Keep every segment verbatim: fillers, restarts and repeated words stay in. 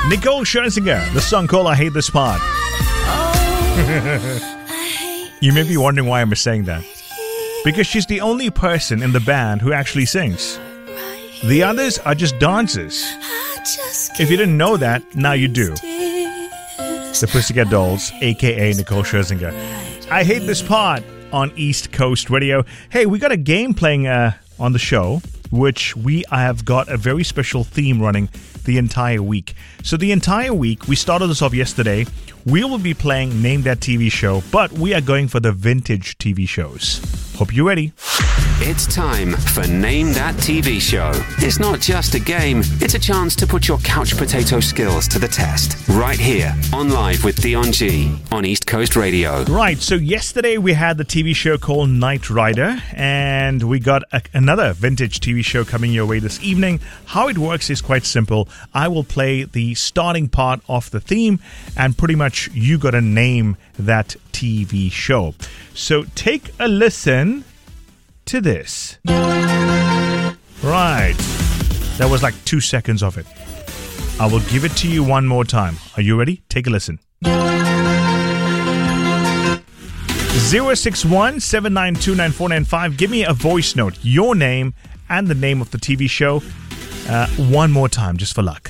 Nicole Scherzinger, the song called I Hate This Part. You may be wondering why I'm saying that. Because she's the only person in the band who actually sings. The others are just dancers. If you didn't know that, now you do. The Pussycat Dolls, aka Nicole Scherzinger. I Hate This Part on East Coast Radio. Hey, we got a game playing uh, on the show, which we have got a very special theme running the entire week. So the entire week, we started this off yesterday. We will be playing Name That T V Show, but we are going for the vintage T V shows. Hope you're ready. It's time for Name That T V Show. It's not just a game, it's a chance to put your couch potato skills to the test. Right here, on Live with Dion G on East Coast Radio. Right, so yesterday we had the T V show called Knight Rider, and we got a, another vintage T V show coming your way this evening. How it works is quite simple. I will play the starting part of the theme, and pretty much you got to name that T V show. So take a listen to this. Right. That was like two seconds of it. I will give it to you one more time. Are you ready? Take a listen. zero six one, seven nine two, nine four nine five. Give me a voice note. Your name and the name of the T V show. Uh, one more time, just for luck.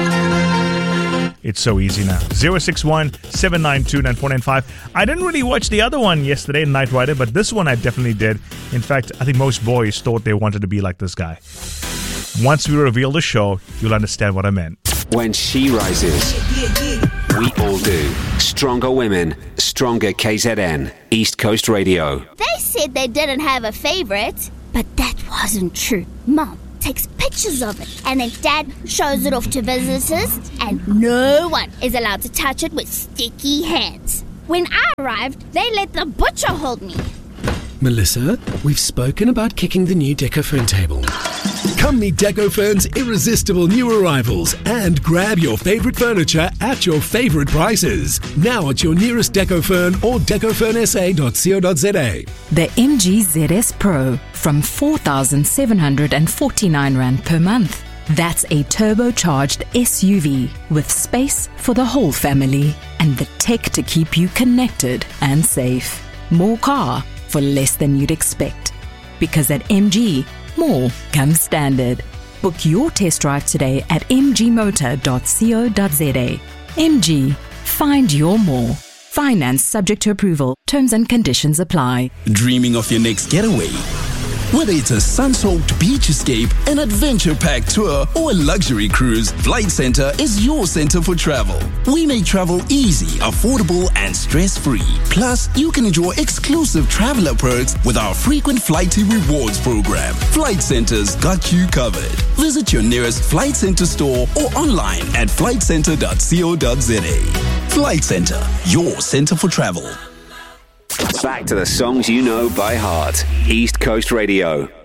It's so easy now. zero six one, seven nine two, nine four nine five. I didn't really watch the other one yesterday, Knight Rider, but this one I definitely did. In fact, I think most boys thought they wanted to be like this guy. Once we reveal the show, you'll understand what I meant. When she rises, we all do. Stronger women, stronger K Z N, East Coast Radio. They said they didn't have a favorite, but that wasn't true. Mom takes pictures of it, and then Dad shows it off to visitors, and no one is allowed to touch it with sticky hands. When I arrived, they let the butcher hold me. Melissa, we've spoken about kicking the new Decofern table. Come meet Decofern's irresistible new arrivals and grab your favorite furniture at your favorite prices. Now at your nearest Decofern or decofern s a dot co dot z a. The M G Z S Pro from four thousand seven hundred forty-nine rand per month. That's a turbocharged S U V with space for the whole family and the tech to keep you connected and safe. More car for less than you'd expect. Because at M G, more comes standard. Book your test drive today at m g motor dot co dot z a. M G, find your more. Finance subject to approval. Terms and conditions apply. Dreaming of your next getaway? Whether it's a sun-soaked beach escape, an adventure-packed tour, or a luxury cruise, Flight Centre is your centre for travel. We make travel easy, affordable, and stress-free. Plus, you can enjoy exclusive traveler perks with our frequent Flighty Rewards program. Flight Centre's got you covered. Visit your nearest Flight Centre store or online at flight centre dot co dot z a. Flight Centre, your centre for travel. Back to the songs you know by heart. East Coast Radio.